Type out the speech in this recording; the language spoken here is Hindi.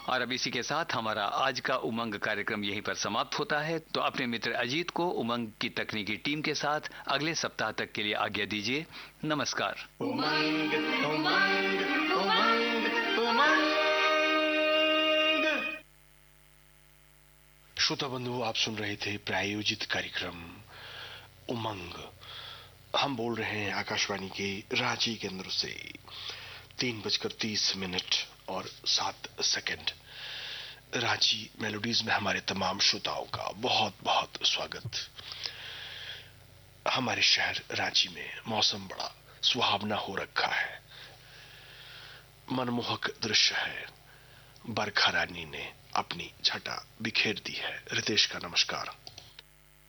और अब इसी के साथ हमारा आज का उमंग कार्यक्रम यहीं पर समाप्त होता है। तो अपने मित्र अजीत को उमंग की तकनीकी टीम के साथ अगले सप्ताह तक के लिए आज्ञा दीजिए। नमस्कार। उमंग उमंग उमंग उमंग। श्रोता बंधु, आप सुन रहे थे प्रायोजित कार्यक्रम उमंग। हम बोल रहे हैं आकाशवाणी के रांची केंद्र से। 3:30 और 7 रांची मेलोडीज में हमारे तमाम श्रोताओं का बहुत बहुत स्वागत। हमारे शहर रांची में मौसम बड़ा सुहावना हो रखा है, मनमोहक दृश्य है। बरखा रानी ने अपनी छटा बिखेर दी है। रितेश का नमस्कार।